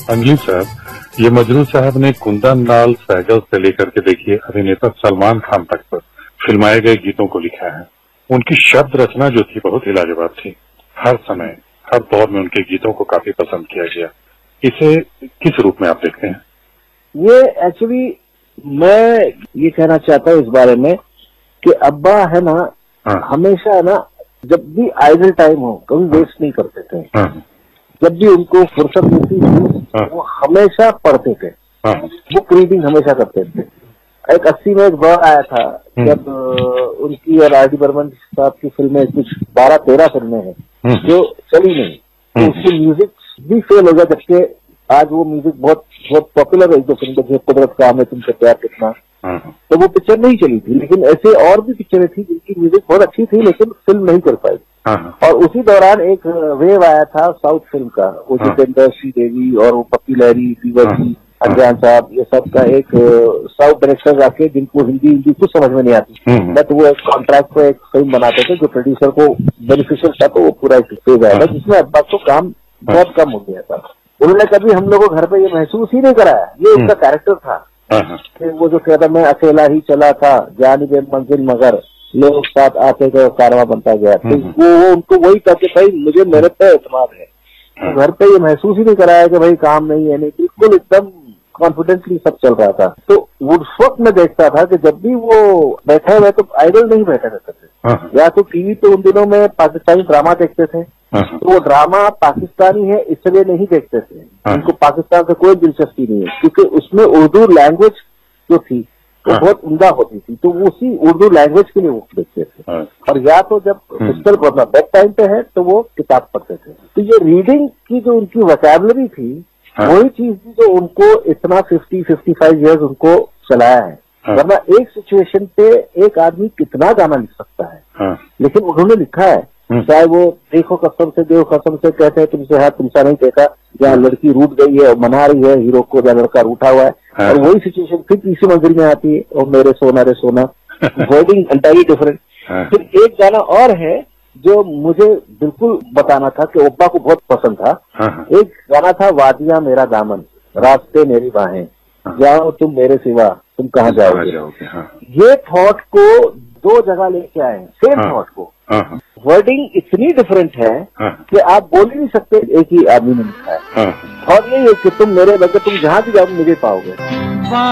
अंजलि साहब, ये मजरू साहब ने कुंदन लाल सहगल से लेकर के देखिए अभिनेता सलमान खान तक पर फिल्माए गए गीतों को लिखा है। उनकी शब्द रचना जो थी बहुत ही लाजवाब थी। हर समय हर दौर में उनके गीतों को काफी पसंद किया गया। इसे किस रूप में आप देखते हैं? ये एक्चुअली मैं ये कहना चाहता हूँ इस बारे में कि अब्बा है ना, हमेशा है ना, जब भी आइडल टाइम हो कभी वेस्ट नहीं करते थे। जब भी उनको फुर्सत मिलती थी वो हमेशा पढ़ते थे, बुक रीडिंग हमेशा करते थे। एक 80 में एक दौर आया था जब उनकी और आर डी बर्मन साहब की फिल्में कुछ 12-13 फिल्में हैं जो चली नहीं, तो उसकी म्यूजिक भी फेल हो गया। जबकि आज वो म्यूजिक बहुत बहुत पॉपुलर है। एक दो फिल्म देखिए, कुदरत का हमें तुमसे प्यार कितना, तो वो पिक्चर नहीं चली थी। लेकिन ऐसे और भी पिक्चरें थी जिनकी म्यूजिक बहुत अच्छी थी लेकिन फिल्म नहीं कर पाई। और उसी दौरान एक वेव आया था साउथ फिल्म का, वो जितेंद्र श्रीदेवी और वो पप्पी लहरी, दीवर जी, अज्ञान साहब, ये सब का एक साउथ डायरेक्टर आके जिनको हिंदी कुछ समझ में नहीं आती, बट वो एक कॉन्ट्रैक्ट पे एक फिल्म बनाते थे जो प्रोड्यूसर को बेनिफिशियल था, तो वो पूरा एक फेज आया था जिसमें अब्बा को काम बहुत कम हो गया था। उन्होंने कभी हम लोगों को घर पे ये महसूस ही नहीं कराया, ये उनका कैरेक्टर था। फिर वो जो कहता मैं अकेला ही चला था जानिबे मंजिल मगर लोग साथ आते गए कारवां बनता गया, तो वो उनको वही कहते भाई मुझे मेरे पे एतमाद है। तो घर पे ये महसूस ही नहीं कराया कि भाई काम नहीं है, नहीं, बिल्कुल एकदम कॉन्फिडेंटली सब चल रहा था। तो उस वक्त मैं देखता था कि जब भी वो बैठे हुए तो आइडल नहीं बैठे रहते थे, या तो टीवी पे उन दिनों में पाकिस्तानी ड्रामा देखते थे, तो वो ड्रामा पाकिस्तानी है इसलिए नहीं देखते थे, उनको पाकिस्तान से कोई दिलचस्पी नहीं है, क्योंकि उसमें उर्दू लैंग्वेज जो थी वो बहुत उम्दा होती थी, तो उसी उर्दू लैंग्वेज के लिए वो देखते थे। और या तो जब पिक्चर बेड टाइम पे है तो वो किताब पढ़ते थे। तो ये रीडिंग की जो उनकी वोकैबुलरी थी वही चीज थी जो उनको इतना 50-55 ईयर्स उनको चलाया है। वरना एक सिचुएशन पे एक आदमी कितना गाना लिख सकता है, लेकिन उन्होंने लिखा है, चाहे वो देखो कसम से कहते हैं तुमसे है तुमसा नहीं देखा, जहाँ लड़की रूठ गई है और मना रही है हीरो को, जहाँ लड़का रूठा हुआ है, और वही सिचुएशन फिर तीसरी मंजिल में आती है और मेरे सोना रे सोना, वर्डिंग एंटायरली डिफरेंट। फिर एक गाना और है जो मुझे बिल्कुल बताना था कि ओप्पा को बहुत पसंद था। एक गाना था वादियां मेरा दामन, रास्ते मेरी बाहें, जाओ तुम मेरे सिवा तुम कहाँ जाओगे। ये थॉट को दो जगह लेके आए, सेम थॉट को। वर्डिंग इतनी डिफरेंट है कि आप बोल ही नहीं सकते एक ही आदमी ने लिखा है। और ये कि तुम मेरे बगैर तुम जहाँ भी जाओगे मुझे पाओगे।